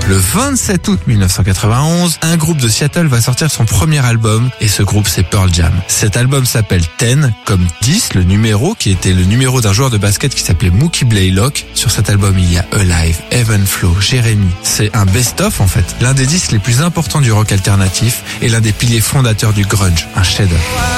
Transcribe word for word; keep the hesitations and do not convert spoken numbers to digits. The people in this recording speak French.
Le vingt-sept août mille neuf cent quatre-vingt-onze, un groupe de Seattle va sortir son premier album et ce groupe c'est Pearl Jam. Cet album s'appelle dix, comme dix, le numéro qui était le numéro d'un joueur de basket qui s'appelait Mookie Blaylock. Sur cet album il y a Alive, Ebb and Flow, Jeremy. C'est un best-of en fait, l'un des disques les plus importants du rock alternatif et l'un des piliers fondateurs du grunge, un chef-d'œuvre.